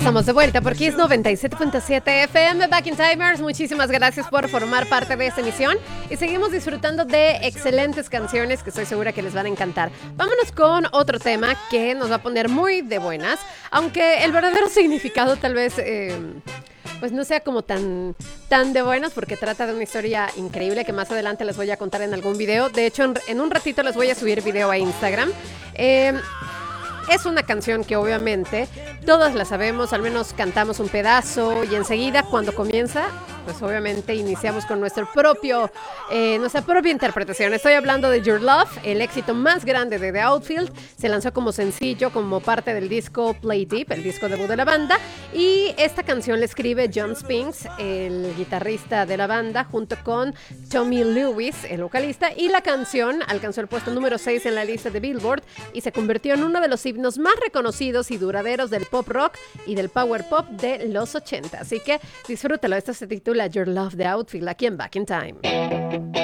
estamos de vuelta por Kiss 97.7 FM Back in Timers. Muchísimas gracias por formar parte de esta emisión y seguimos disfrutando de excelentes canciones que estoy segura que les van a encantar. Vámonos con otro tema que nos va a poner muy de buenas, aunque el verdadero significado tal vez pues no sea como tan de buenas, porque trata de una historia increíble que más adelante les voy a contar en algún video. De hecho, en un ratito les voy a subir video a Instagram. Es una canción que obviamente todas la sabemos, al menos cantamos un pedazo y enseguida cuando comienza, pues obviamente iniciamos con nuestra propia interpretación. Estoy hablando de Your Love, el éxito más grande de The Outfield. Se lanzó como sencillo, como parte del disco Play Deep, el disco debut de la banda. Y esta canción la escribe John Spinks, el guitarrista de la banda, junto con Tommy Lewis, el vocalista. Y la canción alcanzó el puesto número 6 en la lista de Billboard y se convirtió en uno de los himnos más reconocidos y duraderos del pop rock y del power pop de los 80. Así que disfrútalo. Esto se titula Your Love, The Outfield, aquí en Back in Time.